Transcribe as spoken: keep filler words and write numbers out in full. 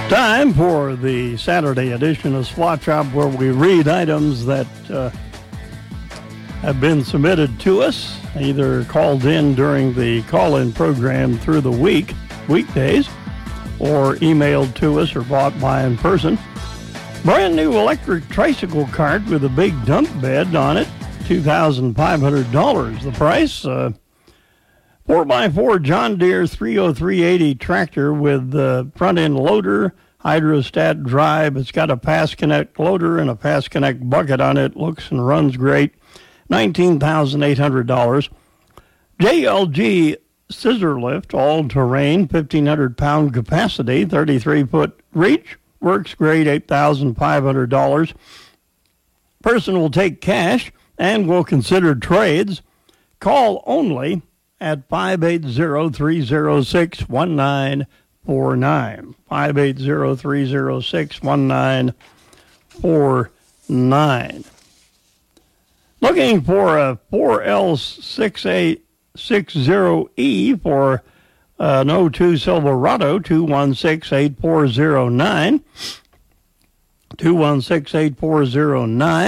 Time for the Saturday edition of SWAT Shop, where we read items that uh, have been submitted to us, either called in during the call-in program through the week, weekdays, or emailed to us or bought by in person. Brand new electric tricycle cart with a big dump bed on it, two thousand five hundred dollars. The price, uh, four by four John Deere three oh three eighty tractor with the front-end loader, hydrostat drive. It's got a Pass Connect loader and a Pass Connect bucket on it. Looks and runs great. nineteen thousand eight hundred dollars. J L G scissor lift, all-terrain, fifteen hundred pound capacity, thirty-three foot reach. Works great, eight thousand five hundred dollars. Person will take cash and will consider trades. Call only at five eight zero, three zero six, one nine four nine. five eight zero, three zero six, one nine four nine. Looking for a four L six eight six zero E for uh, an oh two Silverado, two one six, eight four zero nine. two one six, eight four zero nine.